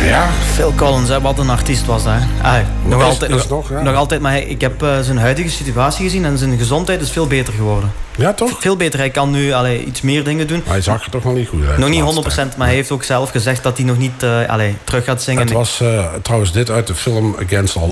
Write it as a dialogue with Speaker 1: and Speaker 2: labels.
Speaker 1: Ja.
Speaker 2: Phil Collins, hè, wat een artiest was dat. Nog altijd, maar ik heb zijn huidige situatie gezien en zijn gezondheid is veel beter geworden.
Speaker 1: Ja, toch?
Speaker 2: Veel beter. Hij kan nu iets meer dingen doen.
Speaker 1: Maar hij zag er toch nog niet goed uit.
Speaker 2: Nog niet 100%, maar hij heeft ook zelf gezegd dat hij nog niet terug gaat zingen.
Speaker 1: Het was trouwens dit uit de film Against All